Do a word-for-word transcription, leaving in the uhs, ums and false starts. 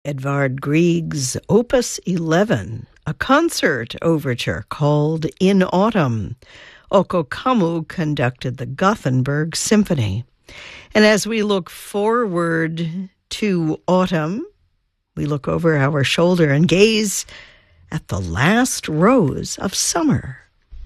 Edvard Grieg's Opus eleven, a concert overture called In Autumn. Oko Kamu conducted the Gothenburg Symphony. And as we look forward to autumn, we look over our shoulder and gaze at the last rose of summer.